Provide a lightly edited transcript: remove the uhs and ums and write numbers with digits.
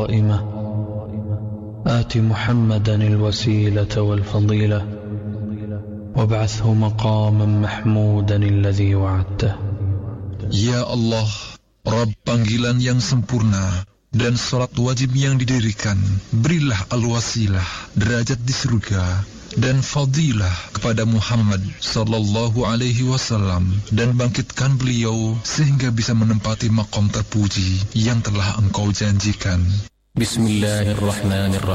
قائمة آت محمدا الوسيلة والفضيلة وابعثه مقاما محمودا الذي وعدته. Ya Allah, Rabb panggilan yang sempurna dan salat wajib yang didirikan, berilah al-wasilah, derajat di surga, dan fadilah kepada Muhammad sallallahu alaihi wasallam, dan bangkitkan beliau sehingga bisa menempati maqam terpuji yang telah Engkau janjikan. Bismillahirrahmanirrahim.